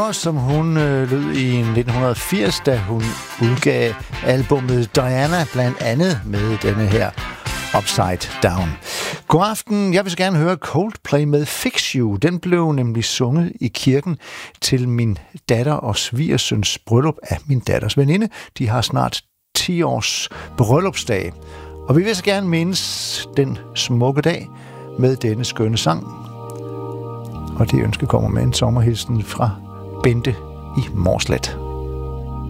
Som hun lød i 1980, da hun udgav albummet Diana, blandt andet med denne her Upside Down. God aften. Jeg vil så gerne høre Coldplay med Fix You. Den blev nemlig sunget i kirken til min datter og svigersøns bryllup af min datters veninde. De har snart 10 års bryllupsdag. Og vi vil så gerne mindes den smukke dag med denne skønne sang. Og det ønske kommer med en sommerhilsen fra Bente i Mårslet.